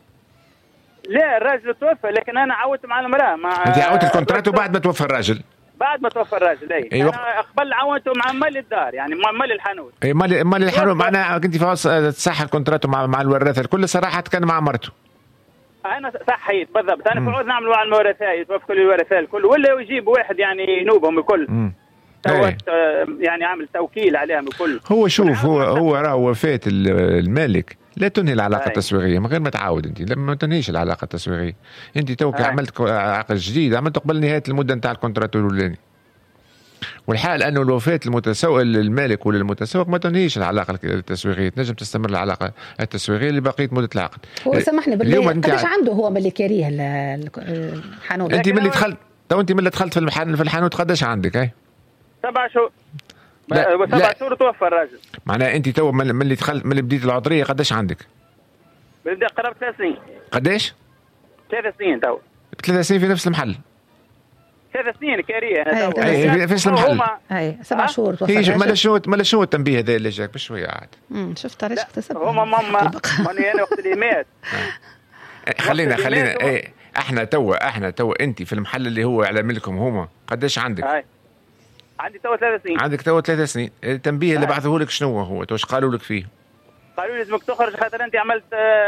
لا الراجل توفى، لكن أنا عودت مع المرأة. أنت عودت الكونترات وبعد ما توفى الراجل؟ بعد ما توفى الراجل. أي انا قبل عاونته مع مال الدار، يعني مال الحانوت. اي مال الحانوت. معناها كنت في صح الكونترات مع الوراثه الكل صراحه كان مع مرته. انا صحيت بالضبط. انا قعدت نعمل مع الورثاء، يتوفوا لي الورثاء الكل، ولا يجيب واحد يعني ينوبهم الكل. يعني عامل توكيل عليهم الكل. هو شوف هو راه وفاة المالك لا تنهي العلاقه التسويغيه من غير ما تعاود. انت لما ما تنهيش العلاقه التسويغيه، انت توك عملت عقد جديد، عملت قبل نهايه المده نتاع الكونترات الاولاني. والحال انه الوفاه المالك ولا المتسوق ما تنهيش العلاقه التسويغيه، تنجم تستمر العلاقه التسويغيه لبقيه مده العقد. هو سامحني بالله قداش عنده هو ملي كاريه الحانوت؟ انت ملي دخلت انت ملي دخلت في الحانوت قداش عندك؟ هاي 7 شهور. 7 شهور توفى الراجل. معناها انت تو ملي دخلت ملي بديت العذريه قداش عندك؟ بدي قرب 3 سنين. قداش؟ 3 سنين تو. 3 سنين في نفس المحل. 3 سنين كاريه انا تو. في نفس المحل. اي 7 شهور توفى. مالا شنو التنبيه هذا اللي جاك بشويه عاد؟ شفت علاش اكتسب؟ هما ماني انا وقت اللي مات. خلينا احنا توا انت في المحل اللي هو على ملكهم هما قداش عندك؟ عندي تو 3 سنين. عندك تو 3 سنين. التنبيه اللي بعثوه لك شنو هو؟ واش قالوا لك فيه؟ قالوا لي لازمك تخرج خاطر انت عملت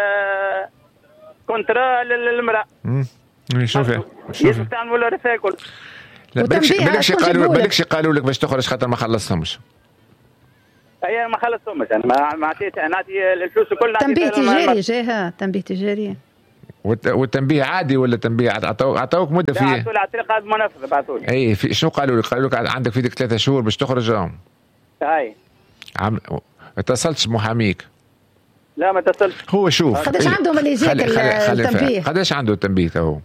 كونترا للمراه. شوفي لازم تعمل الورثه الكل. لا بالكش قالوا لك باش تخرج خاطر ما خلصتهمش. اي ما خلصتهمش انا ما عطيت نعطي الفلوس الكل. تنبيه تجاري جاها تنبيه تجاري. والتنبيه عادي ولا تنبيه عطاوك مده فيه؟ بعثوا لي على طريق هذا المنفذ بعثوا لي. اي شنو قالوا لك؟ قالوا لك عندك في 3 شهور باش تخرج لهم. هاي اتصلتش بمحاميك؟ لا ما اتصلتش. هو شوف قداش عندهم اللي يجيك التنبيه؟ قداش عنده التنبيه تو؟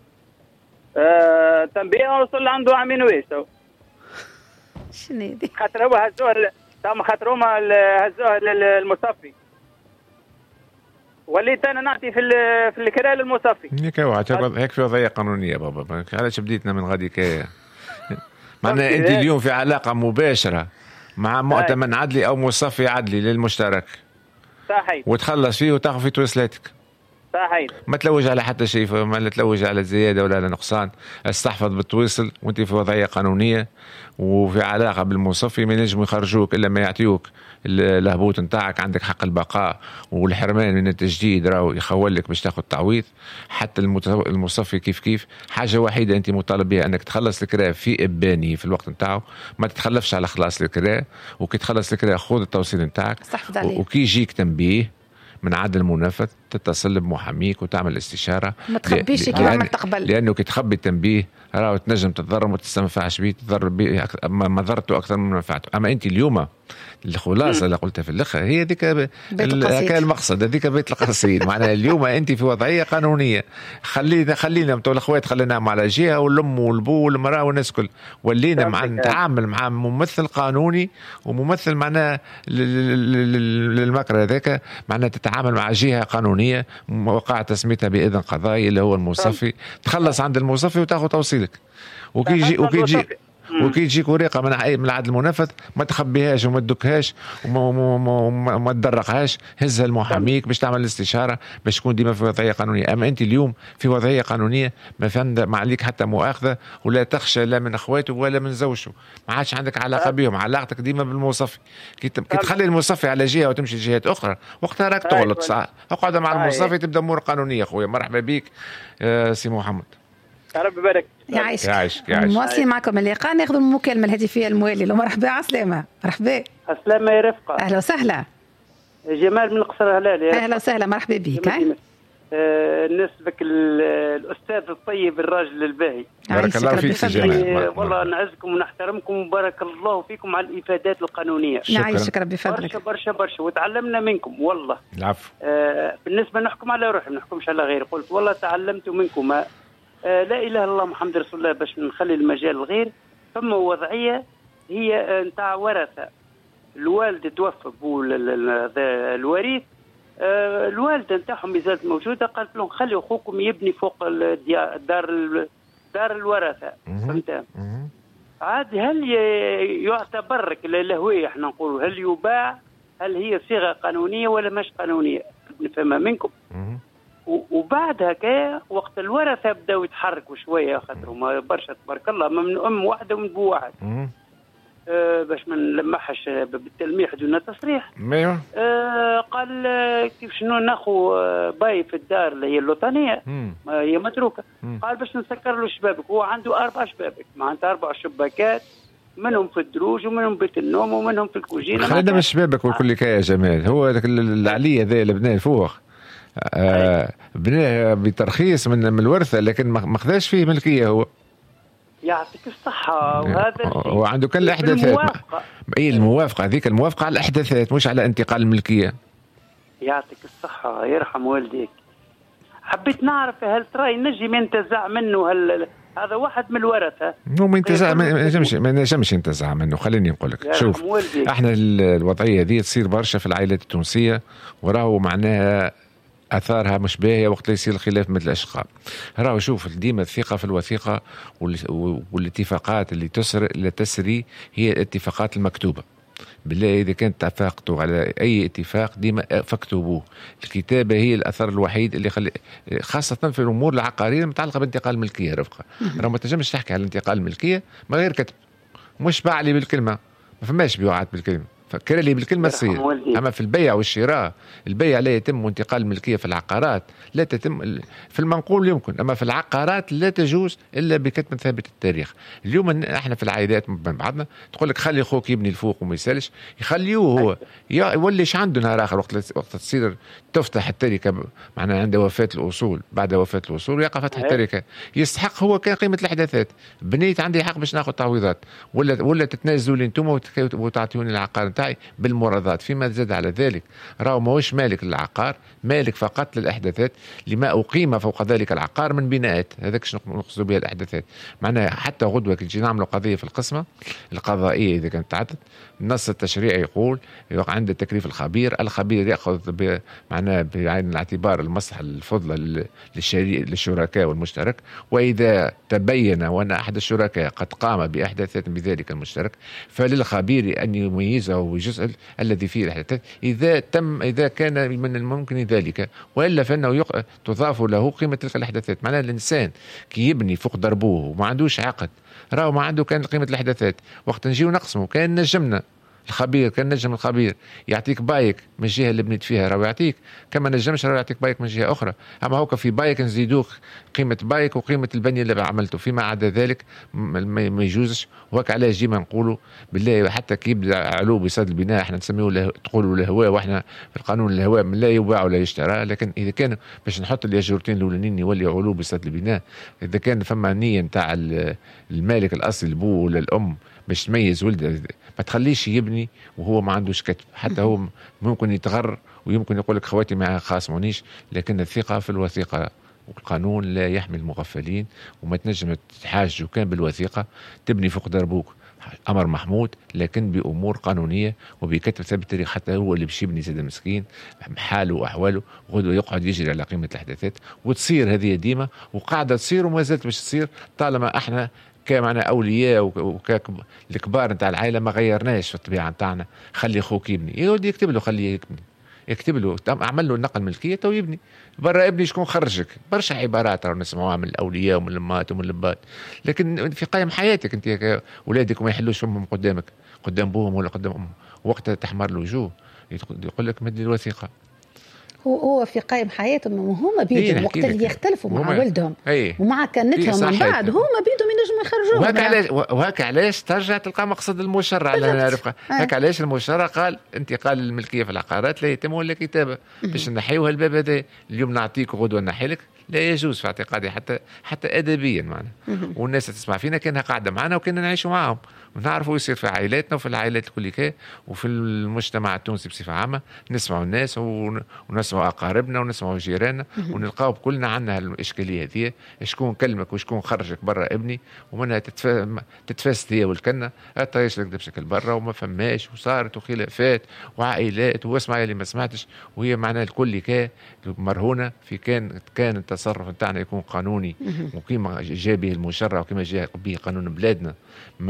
تنبيه وصل عنده عامين ويش تو. شنو هذي؟ خاطر هو خاطر هما هزوه للمصفي. وليت انا نعطي في الكراء للمصفي. هيك في وضعيه قانونيه بابا. علاش بديتنا من غادي كاية؟ معناها انت اليوم في علاقه مباشره مع مؤتمن عدلي او مصفي عدلي للمشترك. صحيح. وتخلص فيه وتاخذ في توصلاتك. صحيح. ما تلوج على حتى شيء، ما تلوج على زياده ولا على نقصان. استحفظ بالتوصل وانت في وضعيه قانونيه وفي علاقه بالمصفي، ما ينجموا يخرجوك الا ما يعطيوك الهبوط نتاعك. عندك حق البقاء والحرمان من التجديد راهو يخول لك باش تاخذ تعويض. حتى المصفي كيف حاجه وحيده انت مطالب بها انك تخلص الكراء في اباني في الوقت نتاعو، ما تتخلفش على خلاص الكراء. وكي تخلص الكراء خذ التوصيل نتاعك. وكي يجيك تنبيه من عدل المنفذ تتصل بمحاميك وتعمل استشاره. ما تخبيش كيف عملت قبل، لانه كي تخبي التنبيه راهو تنجم تتضرر وما تستنفعش به، تضر به مضرته اكثر من منفعته. اما انت اليوم الخلاصه اللي قلتها في الاخر هي ذيك المقصد، هذيك بيت القصيد. معناها اليوم انت في وضعيه قانونيه. خلينا متول الاخوات خليناهم على جهه والام والبو والمراه والناس الكل، ولينا نتعامل مع ممثل قانوني وممثل معناها للمكر هذاك. معناها تتعامل مع جهه قانونيه وقع تسميتها باذن قضائي اللي هو المصفي. تخلص عند المصفي وتاخذ توصيلك. وكي تجيك ورقه من العدل المنفذ ما تخبيهاش وما تدكهاش وما تدرقهاش، هزها لمحاميك باش تعمل الاستشاره باش تكون ديما في وضعيه قانونيه. اما انت اليوم في وضعيه قانونيه ما عليك حتى مؤاخذه ولا تخشى لا من اخواته ولا من زوجته. ما عادش عندك علاقه بهم، علاقتك ديما بالمصفي. كي تخلي المصفي على جهه وتمشي لجهات اخرى وقتها راك تغلط. صح، اقعد مع المصفي تبدا امور قانونيه. خويا مرحبا بك سي محمد. يا رب يبارك. يعيشك. مواصلين معكم اللقاء، ناخذ المكالمه الهاتفيه الموالي. لو مرحبا عسلامه. مرحبا. السلامة يا رفقه. اهلا وسهلا. جمال من قصر هلال. اهلا وسهلا مرحبا بك. نسبك الاستاذ الطيب الراجل الباهي. بارك الله فيك سي جمال. والله نعزكم ونحترمكم وبارك الله فيكم على الافادات القانونيه. نعيشك ربي فضلك. برشا وتعلمنا منكم والله. العفو. بالنسبه نحكم على روحي ما نحكمش على غيري. قلت والله تعلمت منكم لا اله الا الله محمد رسول الله باش نخلي المجال الغير. ثم وضعيه هي نتاع ورثه. الوالد توفى الوريث، الوالده نتاعهم مازالت موجوده، قالت لهم خلي اخوكم يبني فوق دار الورثه. فهمت؟ عاد هل يعتبر للهويه احنا نقولوا هل يباع؟ هل هي صيغه قانونيه ولا مش قانونيه؟ نفهمها منكم. وبعدها كا وقت الورثه بداوا يتحركوا شويه، خاطر هما برشا تبارك الله من ام واحده ومن بو واحد. باش ما نلمحش بالتلميح دون تصريح. قال كيف شنو ناخو باي في الدار اللي هي اللوطانيه هي متروكه. قال باش نسكر له شبابك، هو عنده 4 شبابك، معناتها 4 شباكات، منهم في الدروج ومنهم بيت النوم ومنهم في الكوجينه. خلينا من شبابك وكل كا يا جمال. هو العلي هذا اللي بناه الفوق بناه بترخيص من الورثه، لكن ما خذاش فيه ملكيه. هو يعطيك الصحة. وهذا هو عنده كل الأحداثات. أي الموافقة هذيك، الموافقة على الأحداثات مش على انتقال الملكية. يعطيك الصحة يرحم والديك. حبيت نعرف هل ترى ينجم ينتزع منه هذا واحد من الورثة؟ هو ما ينتزع، ما نجمش ينتزع منه. خليني نقول لك، شوف احنا الوضعية هذه تصير برشا في العائلات التونسية، وراهو معناها اثارها مش باهيه وقت اللي يصير الخلاف مثل الاشقاء. راهو شوف ديما الثقه في الوثيقه والاتفاقات اللي تسري هي الاتفاقات المكتوبه. بالله اذا كنت اتفقتوا على اي اتفاق ديما فاكتبوه. الكتابه هي الاثر الوحيد اللي خاصه في الامور العقاريه المتعلقه بانتقال الملكيه. رفقه راه ما تنجمش تحكي على انتقال الملكيه ما غير كتب. مش بعلي بالكلمه، ما فماش بيوعات بالكلمه، فكر لي بالكلمة تصير. أما في البيع والشراء، البيع لا يتم انتقال الملكية في العقارات، لا تتم في المنقول يمكن، أما في العقارات لا تجوز إلا بكتب ثابت التاريخ. اليوم احنا في العائلات من بعضنا تقول لك خلي أخوك يبني الفوق وما يسالش، يخليوه هو يوليش عنده نهار آخر وقت تصير تفتح التركة، معناها عند وفاة الأصول، بعد وفاة الأصول يقع فتح التركة، يستحق هو كان قيمة الإحداثات، بنيت عندي حق باش ناخذ تعويضات، ولا تتنازلوا لي انتم وتعطيوني العقار بالمرادات. فيما زاد على ذلك راهو ماهوش مالك للعقار، مالك فقط للأحداثات لما أقيم فوق ذلك العقار من بناءات. هذاك شنو نقصد بها الأحداثات، معناها حتى غدوة كي نجي نعملوا قضية في القسمة القضائية إذا كانت تعدد، النص التشريعي يقول عند التكليف الخبير يأخذ معناها بعين الاعتبار المصلحة الفضلى للشركاء والمشترك، وإذا تبين وأن أحد الشركاء قد قام بأحداثات بذلك المشترك فللخبير أن يميزه بجزء الذي فيه الأحداثات إذا كان من الممكن ذلك، وإلا فإنه تضاف له قيمة تلك الأحداثات. معناها الإنسان كي يبني فوق دربوه وما عندوش عقد، راهو ما عنده كان قيمة الأحداثات، وقت نجيو نقسمه كان نجمنا الخبير، كان نجم الخبير يعطيك بايك من الجهه اللي بنيت فيها، راهو يعطيك، كما نجمش راهو يعطيك بايك من جهه اخرى. اما هوك في بايك نزيدوك قيمه بايك وقيمه البنيه اللي عملته، فيما عدا ذلك ما يجوزش. وهك علاش ديما نقولوا بالله حتى كي يبدا علو بصد البناء احنا نسميه تقولوا الهواء، واحنا في القانون الهواء لا يباع ولا يشترى، لكن اذا كان باش نحط الياجورتين الاولانيين يولي علو بصد البناء، اذا كان فما نيه نتاع المالك الاصلي البو ولا الام باش تميز ولده، ما تخليش يبني وهو ما عندوش كتب. حتى هو ممكن يتغر ويمكن يقول لك خواتي ما خاصمونيش، لكن الثقة في الوثيقة والقانون لا يحمي المغفلين، وما تنجم تحاج كان بالوثيقة تبني فوق دربوك أمر محمود، لكن بأمور قانونية وبكتب ثابت التاريخ. حتى هو اللي باش يبني سيد مسكين حاله وأحواله غدوة يقعد يجري على قيمة الأحداثات، وتصير هذه ديما وقاعدة تصير وما زالت باش تصير طالما احنا كمعنا أولياء والكبار نتاع العائلة ما غيرناش في الطبيعة نتاعنا. خلي أخوك يبني، يودي يكتب له، خليه يبني، يكتب له اعمل له نقل ملكية تو يبني برا. ابني شكون خرجك؟ برشا عبارات راهو نسمعوها من الأولياء ومن الأمات ومن الأبات، لكن في قائم حياتك أنت أولادك ما يحلوش فمهم قدامك، قدام بوهم ولا قدام أمهم، وقتها تحمر الوجوه يقول لك مد الوثيقة. هو في قائم حياتهم هما بيدهم وقت اللي يختلفوا مع ولدهم ومع كنتهم من بعد هما بيدهم ينجموا يخرجوهم. وهكا علاش ترجع تلقى مقصد المشرع على رفقه. هكا علاش المشرع قال انتقال الملكيه في العقارات لا يتم ولا كتابه باش نحيوها الباب هذا. اليوم نعطيك وغدوه نحي لك، لا يجوز في اعتقادي حتى ادبيا معنا. والناس تسمع فينا كانها قاعده معنا وكنا نعيشوا معهم ونعرفوا يصير في عائلاتنا وفي العائلات الكل وفي المجتمع التونسي بصفه عامه. نسمعوا الناس ونسمعوا اقاربنا ونسمعوا جيراننا ونلقاو كلنا عندنا الاشكاليه هذه، شكون كلمك وشكون خرجك برا ابني، ومنها تتفاسد هي والكنه طايش لك بشكل برا وما فماش، وصارت وخلافات وعائلات واسمع اللي ما سمعتش، وهي معناها الكل مرهونه في كان التصرف نتاعنا يكون قانوني وكيما جاء به المشرع وكيما جاء به قانون بلادنا، ما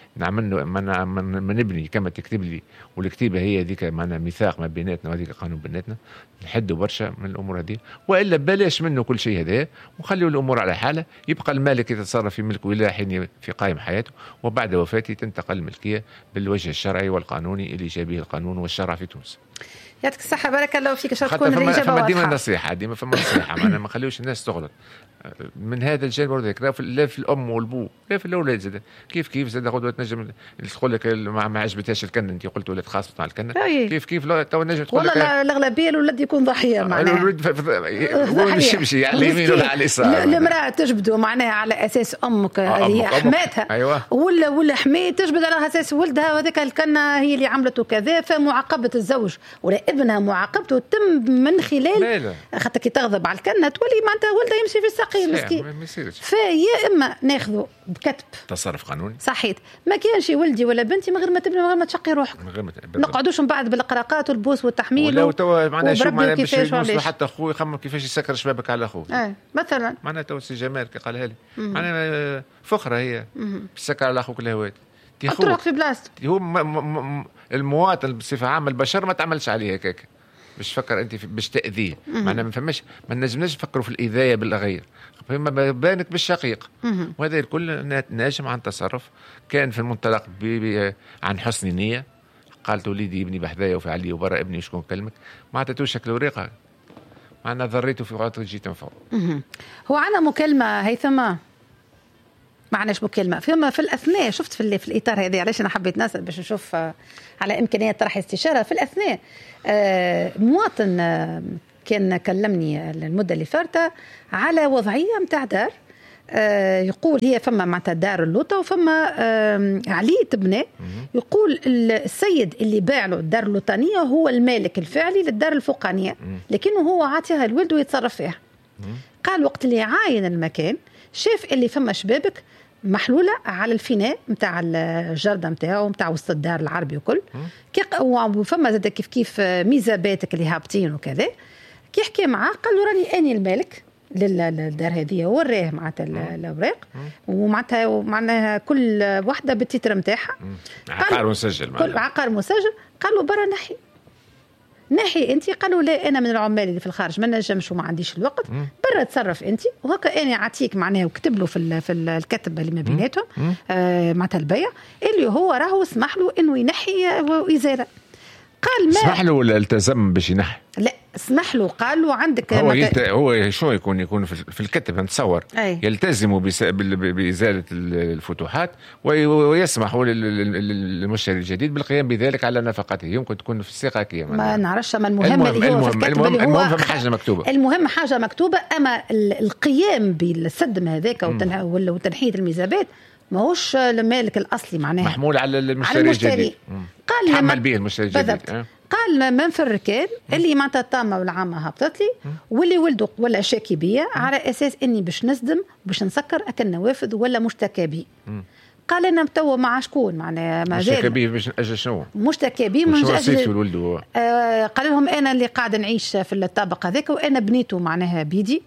نعمل ما نبني كما تكتب لي، والكتيبه هي هذيك معنا ميثاق ما بيناتنا وهذيك قانون بيناتنا، نحدوا برشا من الامور هذه، والا بلاش منه كل شيء هذا ونخليوا الامور على حالها. يبقى المالك يتصرف في ملكه الى حين في قائم حياته، وبعد وفاته تنتقل الملكيه بالوجه الشرعي والقانوني اللي جاء به القانون والشرع في تونس. يعطيك الصحة، بارك الله فيك. شرط تكون الإجابة واضحة. ديما نصيحة، ديما فما نصيحة معنا ما نخليوش الناس تغلط من هذا الجانب وذاك، لا في الأم والبو لا في الأولاد زاد. كيف زاد غدوة تنجم تقول لك ما عجبتهاش الكنة، أنت قلت ولاد خاصة على الكنة. كيف تو نجم تقول لك والله الأغلبية الولد يكون ضحية معناها. الولد مش يمشي على اليمين ولا على اليسار. المرأة تجبده معناها على أساس أمك هي حماتها. أيوة. ولا حماية تجبد على أساس ولدها، وذاك الكنة هي اللي عملته كذا، فمعاقبة الزوج ولا ابنها معاقبته تم من خلال خاطر كي تغضب على الكنة تولي معناتها ولدها يمشي في السقيم مسكين. فيا اما ناخذه بكتب تصرف قانوني صحيت، ما كانش ولدي ولا بنتي من غير ما تبني من غير ما تشقي روحك، نقعدوش من بعد بالقراقات والبوس والتحميل. ولو توا معناها شو معناها باش يوصل حتى اخوه يخمم كيفاش يسكر شبابك على اخوه. مثلا معناها تو سي جمال كي قالها لي معناها فخره هي تسكر على اخوك الهوات تروح في بلاصتك. هو المواطن بصفه عامه البشر ما تعملش عليه هكاك باش تفكر انت باش تاذيه. معناها ما نجمناش نفكروا في الاذايه بالاغير، فما بالك بالشقيق. وهذا الكل ناجم عن تصرف كان في المنطلق عن حسن نيه. قالت وليدي ابني بحذايا وفي علي وبرا ابني شكون كلمك، ما عطيتوش شكل ورقه، معنا ضريته في وقت جيت نفوق. هو عندنا مكالمه هيثم، ما معناش مكالمه في الاثناء. شفت في الاطار هذا علاش انا حبيت نسال باش نشوف على امكانيه طرح استشاره. في الاثناء مواطن كان كلمني المده اللي فاتت على وضعيه نتاع دار، يقول هي فما معناتها دار اللوطه وفما عليه تبنى. يقول السيد اللي باع له الدار اللوطانيه هو المالك الفعلي للدار الفوقانيه، لكنه هو عاطيها لولده يتصرف فيها. قال وقت اللي عاين المكان شاف اللي فما شبابك محلوله على الفناء نتاع الجرده نتاعو نتاع وسط الدار العربي وكل وفما زاد كيف ميزاباتك اللي هابطين وكذا. كي يحكي معاه قال له راني اني المالك للدار هذه، وراه معناتها الاوراق ومعناتها كل واحده بالتيتر نتاعها، عقار مسجل، كل عقار مسجل. قال له برا نحي انت. قالوا لا انا من العمال اللي في الخارج ما نجمش وما عنديش الوقت، برا تصرف انت. وهكا انا عطيك معناها وكتب له في الكتب اللي ما بيناتهم معناتها البيع اللي هو راهو سمح له انه ينحي وازاله. قال ما سمح له ولا التزم باش ينحي؟ لا سمح له. قال له عندك هو شنو يكون في الكتب نتصور يلتزم بإزالة الفتوحات ويسمح للمشتري الجديد بالقيام بذلك على نفقته. يمكن تكون في الثقة كيما ما نعرفش، ما المهم اللي هو في الكتب اللي هو فما حاجة مكتوبة. المهم حاجة مكتوبة، أما القيام بالسد هذاك وتنحية الميزابات ماهوش المالك الأصلي معناها محمول على المشتري الجديد. قال تحمل به المشتري الجديد. قال من في الركال اللي معناتها الطامه والعامه هبطت لي واللي ولده ولا شاكي بيا على اساس اني باش نصدم باش نسكر اكل نوافذ ولا مشتكى بي. قال انا توا مع شكون معناها ما زال مشتكى بيه باش اجل شنو مشتكى بيه من اجل قال لهم انا اللي قاعد نعيش في الطابق هذاك وانا بنيته معناها بيدي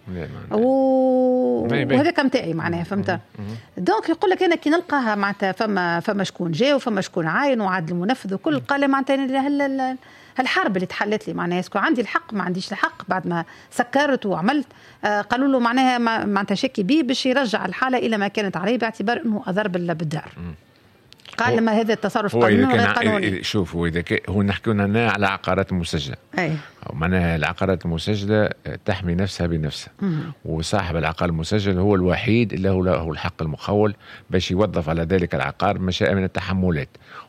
وهذاك نتاعي معناها فهمت. دونك يقول لك انا كي نلقاها معناتها فما شكون جا وفما شكون عاين وعاد المنفذ وكل. قال معناتها هالحرب اللي تحلت لي معناها اسكو عندي الحق ما عنديش الحق بعد ما سكرت وعملت. قالوا له معناتها شاكي بيه باش يرجع الحاله الى ما كانت عليه باعتبار انه اضر بالدار. قال لما هذا التصرف قانوني. شوف هو اذا هو نحكي هنا على عقارات مسجله، معناها العقارات المسجله تحمي نفسها بنفسها، وصاحب العقار المسجل هو الوحيد اللي له الحق المخول باش يوظف على ذلك العقار ما شاء من التحملات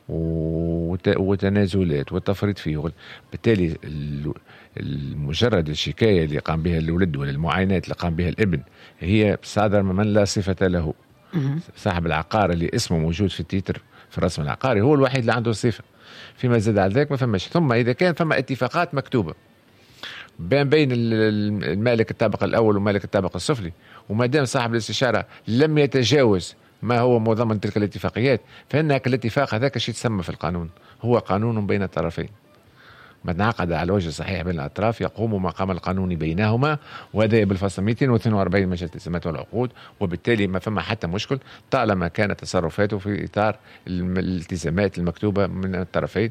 وتنازلات والتفريط فيه. بالتالي المجرد الشكايه اللي قام بها الولد ولا المعاينات اللي قام بها الابن هي صادر من لا صفه له. صاحب العقار اللي اسمه موجود في التيتر في الرسم العقاري هو الوحيد اللي عنده صفة. فيما زاد على ذلك ما فماش. ثم إذا كان فما اتفاقات مكتوبة بين المالك الطابق الأول ومالك الطابق السفلي، وما دام صاحب الاستشارة لم يتجاوز ما هو مضمن تلك الاتفاقيات، فإن الاتفاق هذاك شيء يتسمى في القانون هو قانون بين الطرفين. من عقد على الوجه الصحيح بين الأطراف يقوم مقام القانون بينهما، وهذا بالفصل 242 مجلة الالتزامات والعقود. وبالتالي ما فما حتى مشكل طالما كانت تصرفاته في إطار الالتزامات المكتوبة من الطرفين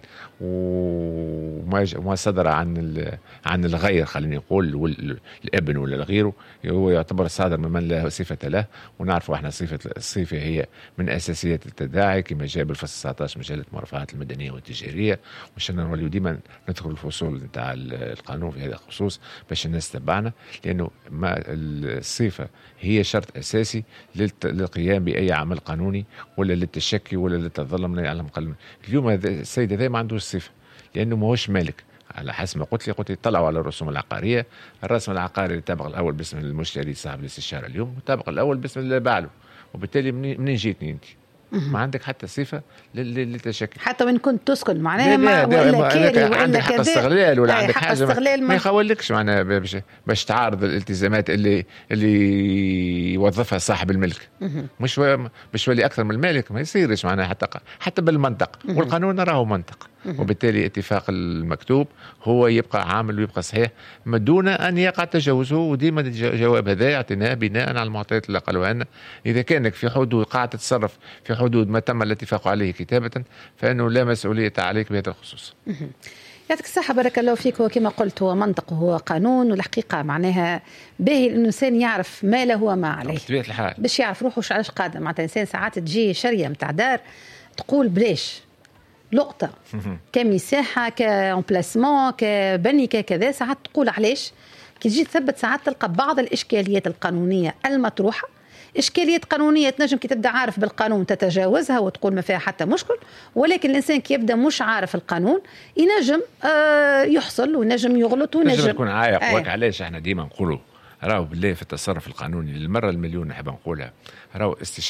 وما صدر عن الغير، خلينا نقول الابن ولا غيره، هو يعتبر صادر ممن لا صفة له. ونعرفوا احنا الصفة هي من أساسيات التداعي كما جاء بالفصل 19 مجلة المرافعات المدنية والتجارية. مش نولي ديما ندخل الفصول نتاع القانون في هذا الخصوص باش الناس تبعنا، لأنه الصفة هي شرط أساسي للقيام بأي عمل قانوني ولا للتشكي ولا للتظلم. لا يعلم قانون. اليوم السيد هذا ما عندوش صفة لأنه ماهوش مالك، على حسب ما قلت لي طلعوا على الرسوم العقارية. الرسم العقاري الطابق الأول باسم المشتري صاحب الاستشارة اليوم، والطابق الأول باسم اللي باعله. وبالتالي منين جيتني أنت؟ ما عندك حتى صفة للتشكي، حتى وإن كنت تسكن معناها ما ولا كاري ولا عندك حق استغلال ولا عندك حاجة ما يخولكش معناها باش تعارض الالتزامات اللي يوظفها صاحب الملك. مش ولي أكثر من المالك، ما يصيرش معناها حتى بالمنطق. والقانون راهو منطق. وبالتالي اتفاق المكتوب هو يبقى عامل ويبقى صحيح ما دون أن يقع تجاوزه. وديما الجواب هذا اعطيناه بناء على المعطيات اللي قالوها لنا. إذا كانك في حدود قاعدة تتصرف في حدود ما تم الاتفاق عليه كتابة فإنه لا مسؤولية عليك بهذا الخصوص. يعطيك الصحة، بارك الله فيك. وكما قلت هو منطق وهو قانون، والحقيقة معناها باهي الإنسان يعرف ما له وما عليه باش يعرف روحه وش علاش قادم. معناتها إنسان ساعات تجي شرية متاع دار تقول بلاش لقطة كمساحة كامبلاسمون كبني كذا، ساعات تقول علاش. كي تجي تثبت ساعات تلقى بعض الإشكاليات القانونية المطروحة، إشكاليات قانونية تنجم كي تبدأ عارف بالقانون تتجاوزها وتقول ما فيها حتى مشكل، ولكن الإنسان كي يبدأ مش عارف القانون ينجم يحصل ونجم يغلط ونجم يكون عايق. علاش احنا ديما نقولوا راهو بالله في التصرف القانوني للمرة المليون نحب نقولها، راهو